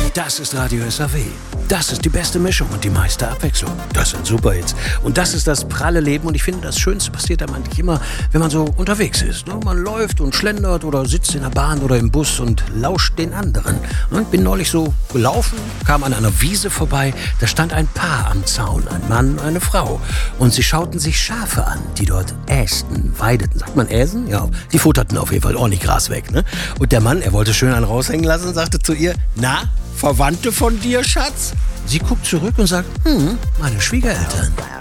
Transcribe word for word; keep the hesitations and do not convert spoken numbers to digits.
Das ist Radio S A W. Das ist die beste Mischung und die meiste Abwechslung. Das sind Superhits. Und das ist das pralle Leben. Und ich finde, das Schönste passiert einem eigentlich immer, wenn man so unterwegs ist. Man läuft und schlendert oder sitzt in der Bahn oder im Bus und lauscht den anderen. Ich bin neulich so gelaufen, kam an einer Wiese vorbei. Da stand ein Paar am Zaun, ein Mann und eine Frau. Und sie schauten sich Schafe an, die dort ästen, weideten. Sagt man äsen? Ja, die futterten auf jeden Fall ordentlich Gras weg. Ne? Und der Mann, er wollte schön einen raushängen lassen, sagte zu ihr, na, Verwandte von dir, Schatz? Sie guckt zurück und sagt, hm, meine Schwiegereltern.